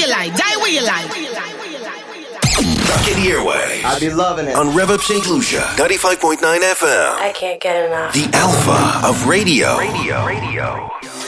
like, die where you like. Back in the airway. I be loving it. On Rev Up St. Lucia, 95.9 FM. I can't get enough. The alpha of radio. Radio.